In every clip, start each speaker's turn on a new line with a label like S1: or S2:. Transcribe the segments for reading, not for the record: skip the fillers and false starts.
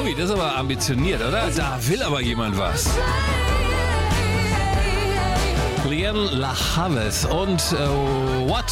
S1: Hui, das ist aber ambitioniert, oder? Da will aber jemand was. Liane La Havas und What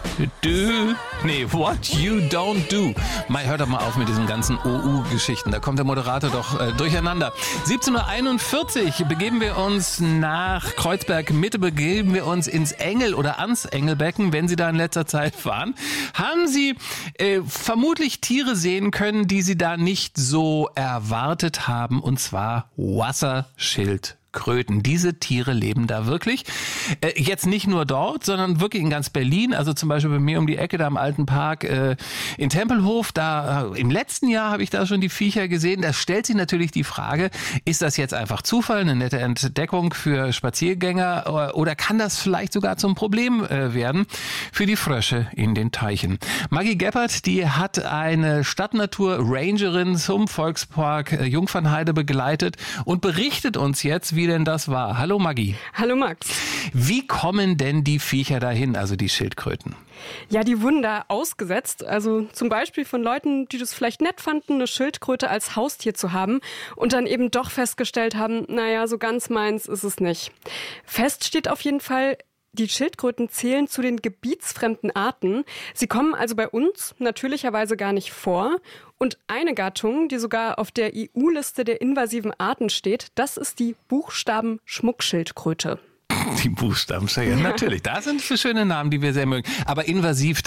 S1: You Don't Do. Mai, hört doch mal auf mit diesen ganzen OU-Geschichten. Da kommt der Moderator doch durcheinander. 17.41 Uhr begeben wir uns nach Kreuzberg-Mitte, begeben wir uns ins ans Engelbecken, wenn Sie da in letzter Zeit waren. Haben Sie vermutlich Tiere sehen können, die Sie da nicht so erwartet haben, und zwar Wasserschildkröten. Diese Tiere leben da wirklich. Jetzt nicht nur dort, sondern wirklich in ganz Berlin. Also zum Beispiel bei mir um die Ecke, da im Alten Park in Tempelhof. Da im letzten Jahr habe ich da schon die Viecher gesehen. Da stellt sich natürlich die Frage, ist das jetzt einfach Zufall, eine nette Entdeckung für Spaziergänger, oder kann das vielleicht sogar zum Problem werden für die Frösche in den Teichen? Maggie Geppert, die hat eine Stadtnatur-Rangerin zum Volkspark Jungfernheide begleitet und berichtet uns jetzt, wie denn das war. Hallo Maggie.
S2: Hallo Max.
S1: Wie kommen denn die Viecher dahin, also die Schildkröten?
S2: Ja, die wurden da ausgesetzt. Also zum Beispiel von Leuten, die das vielleicht nett fanden, eine Schildkröte als Haustier zu haben und dann eben doch festgestellt haben, naja, so ganz meins ist es nicht. Fest steht auf jeden Fall, die Schildkröten zählen zu den gebietsfremden Arten. Sie kommen also bei uns natürlicherweise gar nicht vor. Und eine Gattung, die sogar auf der EU-Liste der invasiven Arten steht, das ist die Buchstaben-Schmuckschildkröte.
S1: Die Buchstabenschilder, natürlich. Das sind schöne Namen, die wir sehr mögen. Aber invasiv,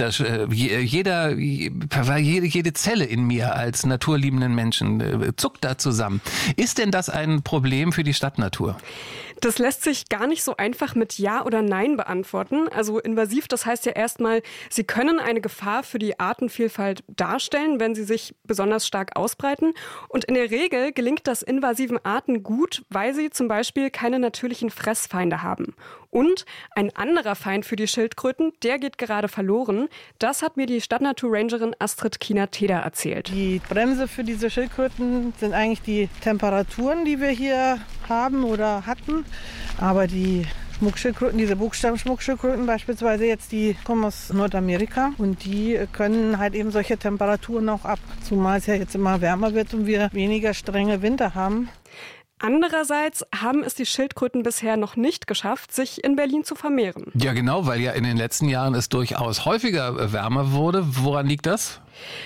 S1: jede Zelle in mir als naturliebenden Menschen zuckt da zusammen. Ist denn das ein Problem für die Stadtnatur?
S2: Das lässt sich gar nicht so einfach mit Ja oder Nein beantworten. Also invasiv, das heißt ja erstmal, sie können eine Gefahr für die Artenvielfalt darstellen, wenn sie sich besonders stark ausbreiten. Und in der Regel gelingt das invasiven Arten gut, weil sie zum Beispiel keine natürlichen Fressfeinde haben. Und ein anderer Feind für die Schildkröten, der geht gerade verloren. Das hat mir die Stadtnatur-Rangerin Astrid Kiener-Teder erzählt.
S3: Die Bremse für diese Schildkröten sind eigentlich die Temperaturen, die wir hier haben oder hatten. Aber die Schmuckschildkröten, diese Buchstaben-Schmuckschildkröten beispielsweise jetzt, die kommen aus Nordamerika und die können halt eben solche Temperaturen auch ab. Zumal es ja jetzt immer wärmer wird und wir weniger strenge Winter haben.
S2: Andererseits haben es die Schildkröten bisher noch nicht geschafft, sich in Berlin zu vermehren.
S1: Ja, genau, weil ja in den letzten Jahren es durchaus häufiger wärmer wurde. Woran liegt das?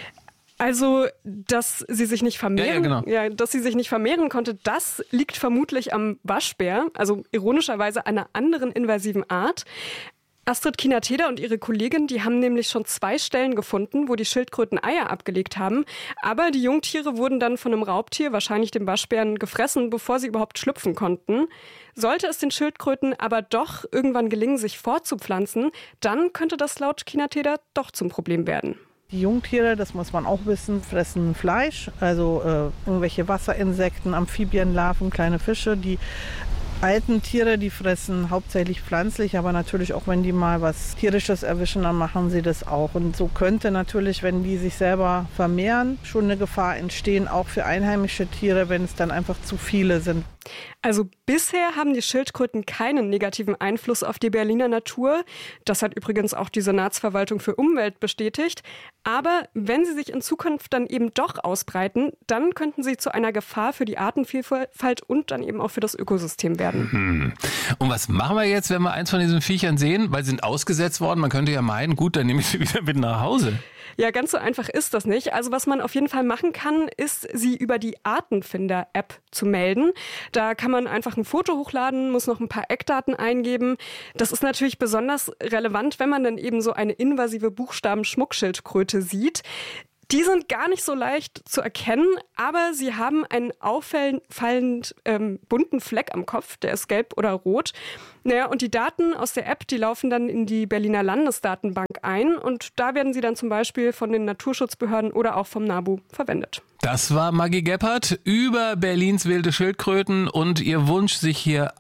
S2: Also, dass sie sich nicht vermehren,
S1: dass
S2: sie sich nicht vermehren konnte, das liegt vermutlich am Waschbär, also ironischerweise einer anderen invasiven Art. Astrid Kiener-Teder und ihre Kollegin, die haben nämlich schon 2 Stellen gefunden, wo die Schildkröten Eier abgelegt haben. Aber die Jungtiere wurden dann von einem Raubtier, wahrscheinlich dem Waschbären, gefressen, bevor sie überhaupt schlüpfen konnten. Sollte es den Schildkröten aber doch irgendwann gelingen, sich fortzupflanzen, dann könnte das laut Kiener-Teder doch zum Problem werden.
S3: Die Jungtiere, das muss man auch wissen, fressen Fleisch, also irgendwelche Wasserinsekten, Amphibienlarven, kleine Fische. Die alten Tiere, die fressen hauptsächlich pflanzlich, aber natürlich auch, wenn die mal was Tierisches erwischen, dann machen sie das auch. Und so könnte natürlich, wenn die sich selber vermehren, schon eine Gefahr entstehen, auch für einheimische Tiere, wenn es dann einfach zu viele sind.
S2: Also bisher haben die Schildkröten keinen negativen Einfluss auf die Berliner Natur. Das hat übrigens auch die Senatsverwaltung für Umwelt bestätigt. Aber wenn sie sich in Zukunft dann eben doch ausbreiten, dann könnten sie zu einer Gefahr für die Artenvielfalt und dann eben auch für das Ökosystem werden.
S1: Und was machen wir jetzt, wenn wir eins von diesen Viechern sehen? Weil sie sind ausgesetzt worden. Man könnte ja meinen, gut, dann nehme ich sie wieder mit nach Hause.
S2: Ja, ganz so einfach ist das nicht. Also was man auf jeden Fall machen kann, ist, sie über die Artenfinder-App zu melden. Da kann man einfach ein Foto hochladen, muss noch ein paar Eckdaten eingeben. Das ist natürlich besonders relevant, wenn man dann eben so eine invasive Buchstaben-Schmuckschildkröte sieht. Die sind gar nicht so leicht zu erkennen, aber sie haben einen auffallend bunten Fleck am Kopf, der ist gelb oder rot. Naja, und die Daten aus der App, die laufen dann in die Berliner Landesdatenbank ein und da werden sie dann zum Beispiel von den Naturschutzbehörden oder auch vom NABU verwendet.
S1: Das war Maggie Geppert über Berlins wilde Schildkröten und ihr Wunsch, sich hier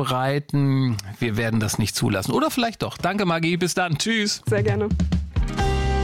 S1: auszubreiten. Wir werden das nicht zulassen. Oder vielleicht doch. Danke Maggie, bis dann. Tschüss.
S2: Sehr gerne.